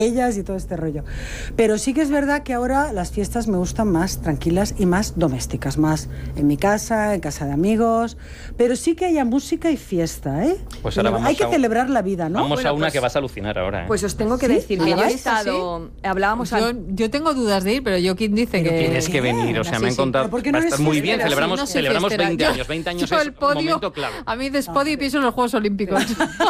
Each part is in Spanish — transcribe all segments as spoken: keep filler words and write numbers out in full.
ellas y todo este rollo. Pero sí que es verdad que ahora las fiestas me gustan más tranquilas y más domésticas, más en mi casa, en casa de amigos, pero sí que haya música y fiesta, ¿eh? Pues ahora vamos Hay que a, celebrar la vida, ¿no? Vamos bueno, a una pues, que vas a alucinar ahora, ¿eh? Pues os tengo que ¿Sí? decir que yo he ¿Vais? estado... Hablábamos... Yo, al... yo tengo dudas de ir, pero yo quien dice que... Tienes que venir, o sea, Sí, me han sí. contado... ¿Pero por qué Va no a eres estar muy bien, fiestera? celebramos, Sí, no soy celebramos fiestera. veinte Yo- años, veinte años yo es el podio, un momento clave. A mí despodio y pienso en los Juegos Olímpicos.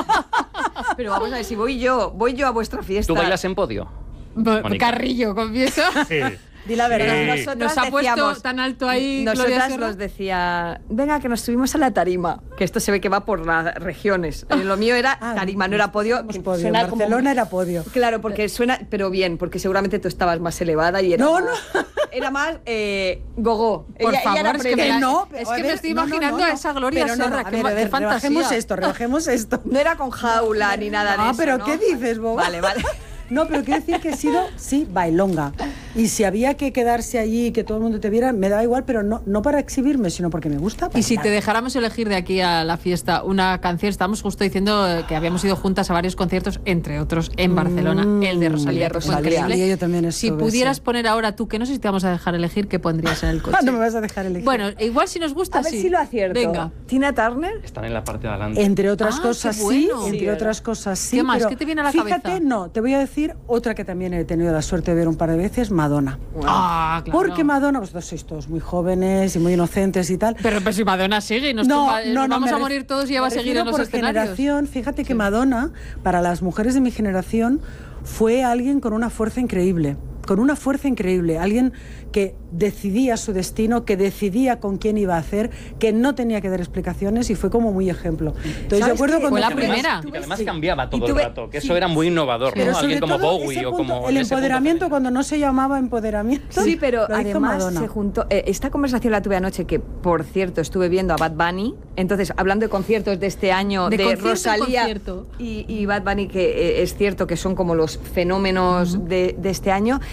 Pero vamos a ver, si voy yo, voy yo a vuestra fiesta... ¿Tú bailas en podio? Bo- Mónica. Carrillo, confieso. Sí. Di la verdad. Pero Sí. nosotras Nos ha puesto decíamos- tan alto ahí Gloria Nosotras Serra. nos decía, venga, que nos subimos a la tarima, que esto se ve que va por las regiones. Eh, Lo mío era Ah, tarima, no era podio. somos que podio. suena En Barcelona como- era podio. Claro, porque suena, pero bien, porque seguramente tú estabas más elevada y era No, más, no. era más eh, gogó. Por Ella- ella favor, era es que, premio. me, la- no, es a que ver, me estoy no, no, imaginando no, a no. esa Gloria Pero no, Serra. no, a qué, ver, ma- a qué ver, fantasía. rebajemos esto, rebajemos esto. No era con jaula ni nada de Ah, eso. pero ¿no? ¿qué dices, boba? Vale, vale. No, pero quiero decir que he sido, sí, bailonga. Y si había que quedarse allí y que todo el mundo te viera, me da igual, pero no, no para exhibirme, sino porque me gusta Y si bailar. te dejáramos elegir de aquí a la fiesta una canción, estamos justo diciendo eh, que habíamos ido juntas a varios conciertos, entre otros en Barcelona, Mm, el de Rosalía, que fue Rosalía. increíble. Yo también Si estuve, pudieras sí. poner ahora tú, que no sé si te vamos a dejar elegir, ¿qué pondrías en el coche? Ah, no me vas a dejar elegir. Bueno, igual si nos gusta, A ver sí. si lo acierto. Venga. Tina Turner. Están en la parte de adelante. Entre otras Ah, cosas qué bueno. sí, entre Sí, otras cosas sí. ¿Qué más? pero ¿Qué te viene a la fíjate, cabeza? no, te voy a decir otra que también he tenido la suerte de ver un par de veces, Madonna. Ah, claro. Porque Madonna, vosotros sois todos muy jóvenes y muy inocentes y tal. Pero, pero si Madonna sigue y nos No, tumba- no, no, vamos me a ref- morir todos y ella me va a seguir refiero en los por escenarios. generación. Fíjate que Madonna, para las mujeres de mi generación, fue alguien con una fuerza increíble. Con una fuerza increíble. Alguien que decidía su destino, que decidía con quién iba a hacer, que no tenía que dar explicaciones y fue como muy ejemplo. Entonces, yo ¿Sabes acuerdo qué? cuando Fue la Y que además- primera. Y que además Sí. cambiaba todo Y el tuve- rato, que sí. eso era muy innovador, Pero ¿no? sobre Alguien como todo Bowie ese o punto, como... el en ese punto empoderamiento femenino. cuando no se llamaba empoderamiento. Sí, pero lo hizo además Madonna. se juntó. eh, esta conversación la tuve anoche, que por cierto estuve viendo a Bad Bunny. Entonces, hablando de conciertos de este año, De de, concierto en Rosalía concierto. y, y Bad Bunny, que eh, es cierto que son como los fenómenos uh-huh. de, de este año.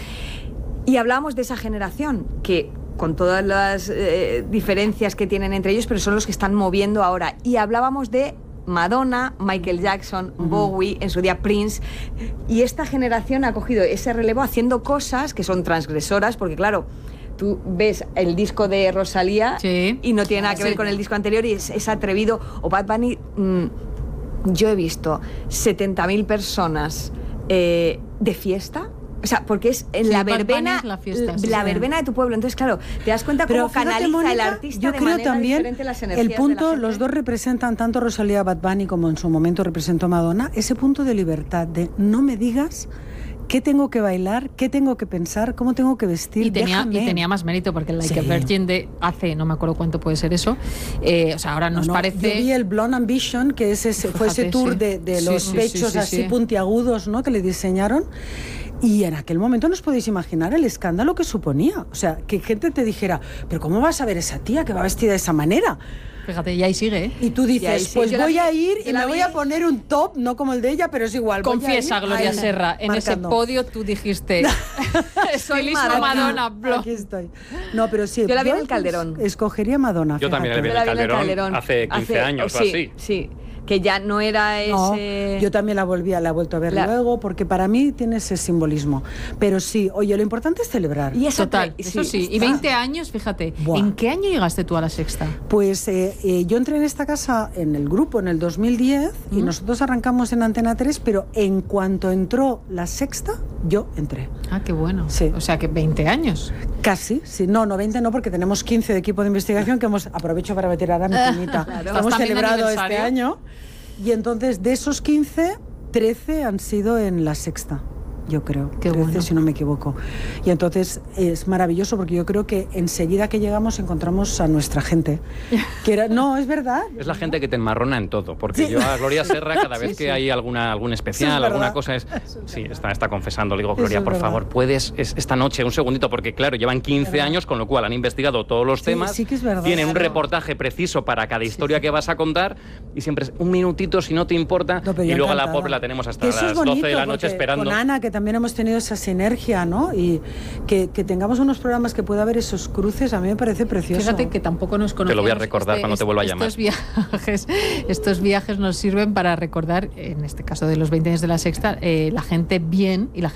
Y hablábamos de esa generación que, con todas las eh, diferencias que tienen entre ellos, pero son los que están moviendo ahora. Y hablábamos de Madonna, Michael Jackson, uh-huh. Bowie, en su día Prince, y esta generación ha cogido ese relevo haciendo cosas que son transgresoras, porque claro, tú ves el disco de Rosalía sí. y no tiene nada que sí. ver con el disco anterior y es, es atrevido. O Bad Bunny, mmm, yo he visto setenta mil personas eh, de fiesta. O sea, porque es en sí, la Bad verbena, Bunny es la, fiesta, la, sí, la sí. verbena de tu pueblo. Entonces, claro, te das cuenta Pero cómo fíjate, canaliza Mónica, el artista yo de creo manera también diferente las energías el punto, de la los gente. dos representan, tanto Rosalía Bad Bunny como en su momento representó Madonna, ese punto de libertad, de no me digas qué tengo que bailar, qué tengo que pensar, cómo tengo que vestir. Y tenía, y déjame. tenía más mérito porque el Like Sí. a Virgin de hace, no me acuerdo cuánto puede ser eso, eh, o sea, ahora nos no, no, parece... Yo vi el Blonde Ambition, que es ese, fue ese Fíjate, tour sí. de, de Sí, los sí, pechos sí, sí, así sí. puntiagudos, ¿no?, que le diseñaron. Y en aquel momento no os podéis imaginar el escándalo que suponía. O sea, que gente te dijera, pero ¿cómo vas a ver esa tía que va vestida de esa manera? Fíjate, y ahí sigue, ¿eh? Y tú Y ahí dices, sí, pues yo la voy vi- a ir yo y la me voy vi- a poner un top, no como el de ella, pero es igual. voy a Confiesa, ir Gloria ahí, Serra, en ese marcando. podio tú dijiste estilismo Madonna. Madonna, blo. Aquí estoy. No, pero sí. Yo la vi en el pues, Calderón. Escogería Madonna. Yo también la vi fíjate. en el Yo la vi Calderón hace quince años o sí, así. Sí, que ya no era No, ese... yo también la volví a, la he vuelto a ver La- luego, porque para mí tiene ese simbolismo. Pero sí, oye, lo importante es celebrar. Y eso Total, te- eso sí. Y está. veinte años, fíjate. Buah. ¿En qué año llegaste tú a la Sexta? Pues eh, eh, yo entré en esta casa en el grupo en el dos mil diez y ¿Mm? nosotros arrancamos en Antena tres, pero en cuanto entró la Sexta, yo entré. Ah, qué bueno. Sí. O sea que veinte años. Casi, sí, no, no veinte no, porque tenemos quince de equipo de investigación que hemos, aprovecho para meter ahora mi cuñita, Claro. que hemos ¿Estás también de celebrado este aniversario? año. Y entonces de esos quince, trece han sido en la Sexta, yo creo. Qué trece, bueno. si no me equivoco. Y entonces es maravilloso porque yo creo que enseguida que llegamos encontramos a nuestra gente. Que era, no, es verdad. Es la gente que te enmarrona en todo, porque Sí. yo a Gloria Serra cada vez Sí, que sí. hay alguna algún Eso especial, es alguna verdad. cosa es... Sí, está, está confesando, le digo, Eso Gloria, es por verdad. favor, puedes es, esta noche, un segundito, porque claro, llevan quince verdad. años, con lo cual han investigado todos los Sí, temas, sí que es verdad. tienen un Claro. reportaje preciso para cada historia sí. que vas a contar, y siempre es un minutito, si no te importa, No, pero y yo luego a la encantada. pobre la tenemos hasta Que eso las es bonito, doce de la noche porque esperando. Con Ana, que también hemos tenido esa sinergia, ¿no? Y que, que tengamos unos programas que pueda haber esos cruces, a mí me parece precioso. Fíjate que tampoco nos conocemos. Te lo voy a recordar cuando te vuelva a llamar. Estos viajes, estos viajes nos sirven para recordar, en este caso de los veinte años de la Sexta, eh, la gente bien y la gente